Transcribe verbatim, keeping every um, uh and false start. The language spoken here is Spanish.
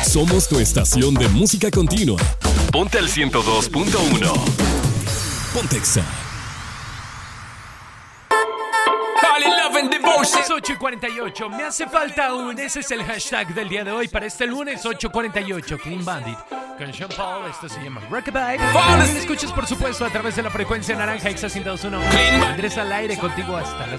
Somos tu estación de música continua. Ponte al ciento dos punto uno. Pontexa. Es ocho y cuarenta y ocho. Me hace falta un. Ese es el hashtag del día de hoy para este lunes ocho y cuarenta y ocho. Clean Bandit con Sean Paul. Esto se llama Rockabye. Me escuchas, por supuesto, a través de la frecuencia naranja Exa ciento dos punto uno. Andrés al aire contigo hasta las